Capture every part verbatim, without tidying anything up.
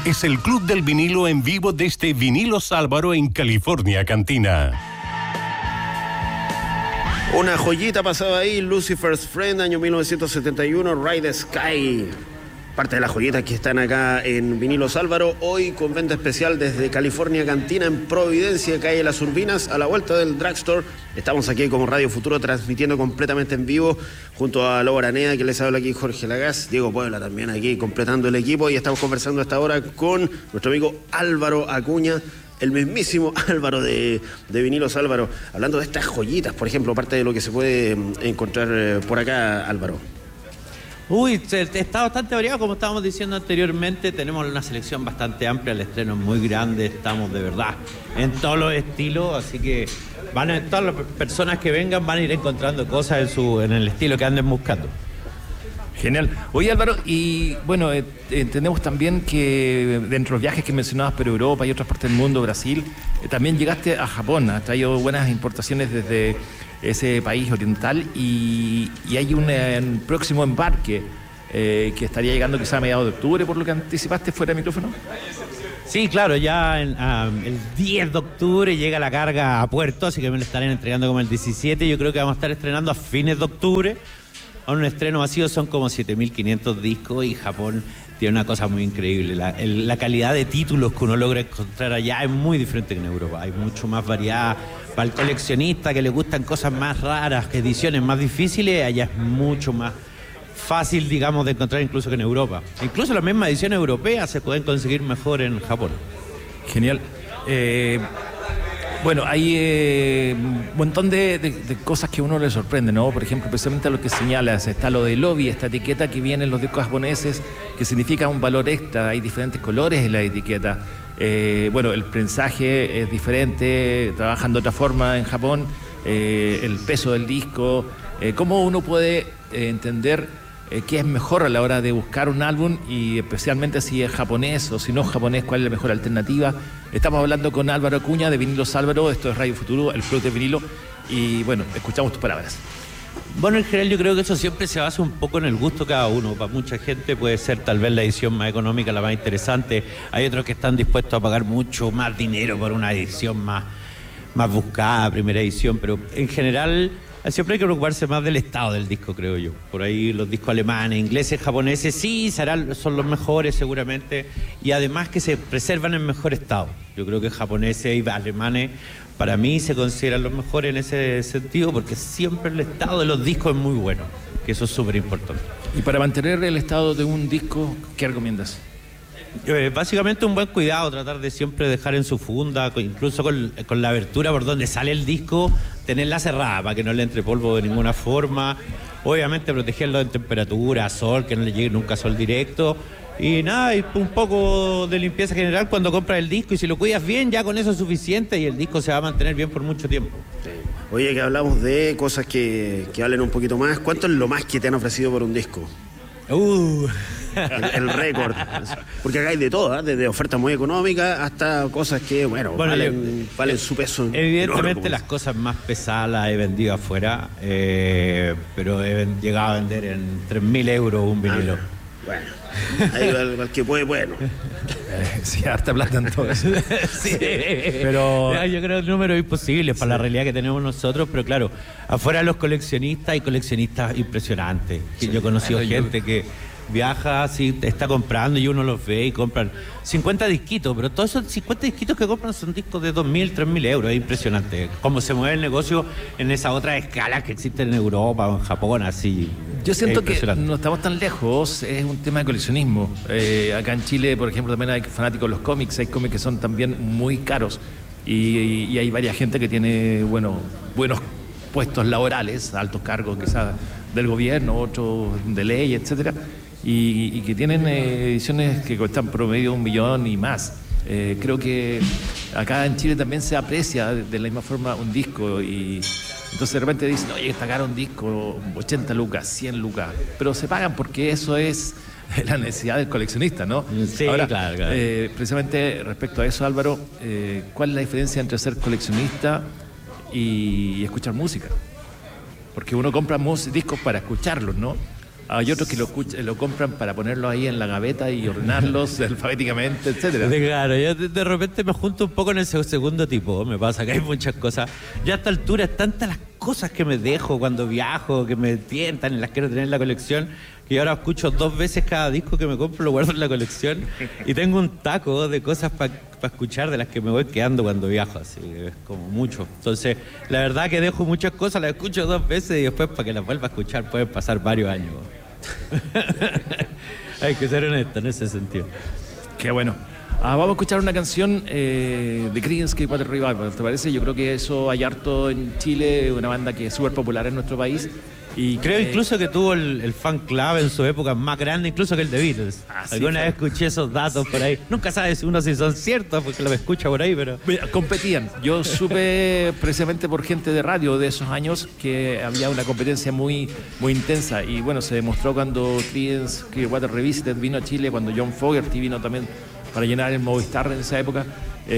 es el Club del Vinilo en vivo desde Vinilos Álvaro en California Cantina. Una joyita pasaba ahí, Lucifer's Friend, año mil novecientos setenta y uno, Ride the Sky. Parte de las joyitas que están acá en Vinilos Álvaro, hoy con venta especial desde California Cantina en Providencia, calle Las Urbinas, a la vuelta del Drugstore. Estamos aquí como Radio Futuro transmitiendo completamente en vivo junto a Lobo Araneda, que les habla aquí Jorge Lagaz, Diego Puebla también aquí completando el equipo, y estamos conversando hasta ahora con nuestro amigo Álvaro Acuña, el mismísimo Álvaro de, de Vinilos Álvaro, hablando de estas joyitas, por ejemplo, parte de lo que se puede encontrar por acá, Álvaro. Uy, está bastante variado, como estábamos diciendo anteriormente. Tenemos una selección bastante amplia, el estreno es muy grande, estamos de verdad en todos los estilos, así que van a, todas las personas que vengan van a ir encontrando cosas en, su, en el estilo que anden buscando. Genial. Oye, Álvaro, y bueno, eh, entendemos también que dentro de los viajes que mencionabas por Europa y otras partes del mundo, Brasil, eh, también llegaste a Japón, has traído buenas importaciones desde ese país oriental, y, y hay un, eh, un próximo embarque eh, que estaría llegando quizá a mediados de octubre, por lo que anticipaste fuera de micrófono. Sí, claro, ya en, um, el diez de octubre llega la carga a puerto, así que me lo estarán entregando como el diecisiete. Yo creo que vamos a estar estrenando a fines de octubre. A un estreno vacío son como siete mil quinientos discos, y Japón tiene una cosa muy increíble. La, el, la calidad de títulos que uno logra encontrar allá es muy diferente que en Europa. Hay mucho más variedad. Para el coleccionista que le gustan cosas más raras, ediciones más difíciles, allá es mucho más fácil, digamos, de encontrar incluso que en Europa. Incluso las mismas ediciones europeas se pueden conseguir mejor en Japón. Genial. Eh... Bueno, hay eh, un montón de, de, de cosas que a uno le sorprende, ¿no? Por ejemplo, precisamente lo que señalas, está lo de lobby, esta etiqueta que viene en los discos japoneses, que significa un valor extra, hay diferentes colores en la etiqueta. Eh, bueno, el prensaje es diferente, trabajan de otra forma en Japón, eh, el peso del disco, eh, cómo uno puede eh, entender Eh, qué es mejor a la hora de buscar un álbum, y especialmente si es japonés o si no es japonés, cuál es la mejor alternativa. Estamos hablando con Álvaro Acuña de Vinilos Álvaro, esto es Radio Futuro, el Club de Vinilo, y bueno, escuchamos tus palabras. Bueno, en general yo creo que eso siempre se basa un poco en el gusto de cada uno. Para mucha gente puede ser tal vez la edición más económica, la más interesante. Hay otros que están dispuestos a pagar mucho más dinero por una edición más, más buscada, primera edición, pero en general siempre hay que preocuparse más del estado del disco, creo yo. Por ahí los discos alemanes, ingleses, japoneses, sí, serán, son los mejores seguramente, y además que se preservan en mejor estado. Yo creo que japoneses y alemanes para mí se consideran los mejores en ese sentido, porque siempre el estado de los discos es muy bueno, que eso es súper importante. Y para mantener el estado de un disco, ¿qué recomiendas? Eh, básicamente un buen cuidado, tratar de siempre dejar en su funda, incluso con, con la abertura por donde sale el disco, tenerla cerrada para que no le entre polvo de ninguna forma. Obviamente protegerlo en temperatura, sol, que no le llegue nunca sol directo. Y nada, y un poco de limpieza general cuando compras el disco, y si lo cuidas bien, ya con eso es suficiente y el disco se va a mantener bien por mucho tiempo. Sí. Oye, que hablamos de cosas que, que valen un poquito más. ¿Cuánto es lo más que te han ofrecido por un disco? Uh... El, el récord, porque acá hay de todo, ¿eh? Desde ofertas muy económicas hasta cosas que, bueno, bueno valen, yo, valen su peso. Evidentemente enorme, las cosas más pesadas las he vendido afuera, eh, pero he llegado a vender en tres mil euros un vinilo. Ah, bueno, ahí el, el que puede, bueno. Eh, sí, harta plata entonces. Sí, pero yo creo que el número es imposible para sí. La realidad que tenemos nosotros, pero claro, afuera los coleccionistas hay coleccionistas impresionantes. Sí. Yo he conocido claro, gente yo... que viaja, así, está comprando y uno los ve y compran cincuenta disquitos, pero todos esos cincuenta disquitos que compran son discos de dos mil, tres mil euros. Es impresionante cómo se mueve el negocio en esa otra escala que existe en Europa o en Japón, así. Yo siento que no estamos tan lejos, es un tema de coleccionismo. Eh, acá en Chile, por ejemplo, también hay fanáticos de los cómics, hay cómics que son también muy caros, y, y hay varias gente que tiene, bueno, buenos puestos laborales, altos cargos quizás del gobierno, otros de ley, etcétera. Y, y que tienen eh, ediciones que cuestan promedio un millón y más. Eh, creo que acá en Chile también se aprecia de, de la misma forma un disco, y entonces de repente dicen, oye, está caro un disco, ochenta lucas, cien lucas, pero se pagan porque eso es la necesidad del coleccionista, ¿no? Sí, Ahora, claro, claro. Eh, precisamente respecto a eso, Álvaro, eh, ¿cuál es la diferencia entre ser coleccionista y, y escuchar música? Porque uno compra mús- discos para escucharlos, ¿no? Hay otros que lo, escuch- lo compran para ponerlo ahí en la gaveta y ordenarlos alfabéticamente, etcétera. Claro, yo de, de repente me junto un poco en el segundo tipo, me pasa que hay muchas cosas. Ya a esta altura es tantas las cosas que me dejo cuando viajo, que me tientan y las quiero tener en la colección, que ahora escucho dos veces cada disco que me compro, lo guardo en la colección y tengo un taco de cosas para pa escuchar de las que me voy quedando cuando viajo, así que es como mucho. Entonces, la verdad que dejo muchas cosas, las escucho dos veces y después para que las vuelva a escuchar pueden pasar varios años. Hay que ser honesto en ese sentido. Qué bueno. Ah, vamos a escuchar una canción eh, de Creedence Clearwater Revival, ¿te parece? Yo creo que eso hay harto en Chile, una banda que es súper popular en nuestro país. Y creo que, incluso que tuvo el, el fan club en su época más grande, incluso que el de Beatles. Ah, sí, Alguna fue. vez escuché esos datos por ahí. Nunca sabes uno si son ciertos porque los escucha por ahí, pero... Mira, competían. Yo supe precisamente por gente de radio de esos años que había una competencia muy, muy intensa. Y bueno, se demostró cuando Creedence Clearwater Revisited vino a Chile, cuando John Fogerty vino también para llenar el Movistar en esa época.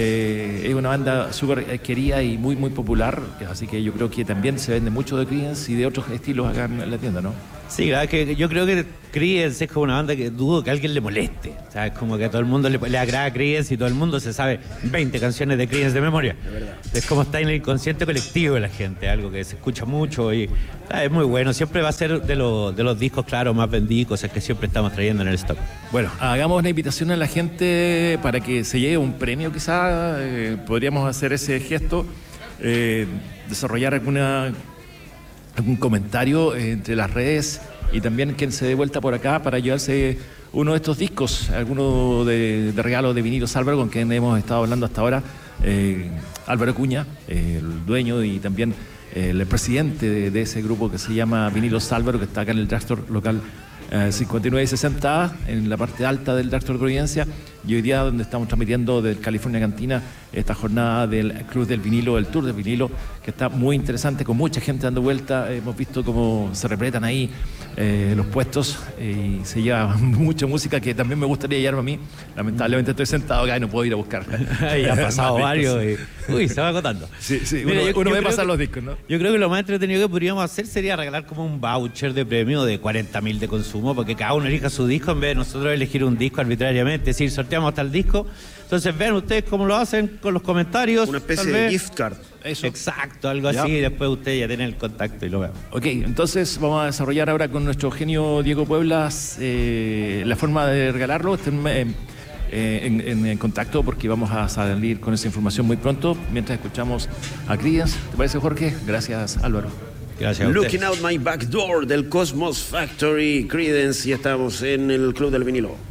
Eh, es una banda súper querida y muy muy popular, así que yo creo que también se vende mucho de Creedence y de otros estilos acá en la tienda, ¿no? Sí, claro, es que yo creo que Creedence es como una banda que dudo que a alguien le moleste. O sea, es como que a todo el mundo le, le agrada Creedence y todo el mundo se sabe veinte canciones de Creedence de memoria. Es como está en el inconsciente colectivo de la gente, algo que se escucha mucho y ah, es muy bueno. Siempre va a ser de, lo, de los discos, claro, más vendidos, cosas que siempre estamos trayendo en el stock. Bueno, hagamos una invitación a la gente para que se lleve un premio quizá, eh, podríamos hacer ese gesto, eh, desarrollar alguna... algún comentario eh, entre las redes y también quien se dé vuelta por acá para llevarse uno de estos discos, alguno de, de regalo de Vinilos Álvaro, con quien hemos estado hablando hasta ahora, eh, Álvaro Cuña, eh, el dueño y también eh, el presidente de, de ese grupo que se llama Vinilos Álvaro, que está acá en el drugstore local eh, cincuenta y nueve sesenta, en la parte alta del drugstore Providencia, y hoy día donde estamos transmitiendo desde California Cantina esta jornada del Club del Vinilo, el Tour del Vinilo, que está muy interesante, con mucha gente dando vuelta. Hemos visto cómo se repletan ahí eh, los puestos eh, y se lleva mucha música que también me gustaría llevarme a mí. Lamentablemente estoy sentado acá y no puedo ir a buscar. Y ha pasado varios y uy, se va agotando. Sí, sí, Mira, uno, yo- uno yo ve creo pasar que- los discos, ¿no? Yo creo que lo más entretenido que podríamos hacer sería regalar como un voucher de premio de cuarenta mil de consumo, porque cada uno elija su disco en vez de nosotros elegir un disco arbitrariamente, es decir, sorteamos tal disco. Entonces vean ustedes cómo lo hacen con los comentarios. Una especie tal de vez. gift card. Eso. Exacto, algo Ya. así, y después ustedes ya tienen el contacto y lo vean. Ok, entonces vamos a desarrollar ahora con nuestro genio Diego Pueblas eh, la forma de regalarlo. Estén eh, eh, en, en- en contacto porque vamos a salir con esa información muy pronto mientras escuchamos a Creedence. ¿Te parece, Jorge? Gracias, Álvaro. Gracias a ustedes. Looking Out My Back Door del Cosmos Factory, Creedence, y estamos en el Club del Vinilo.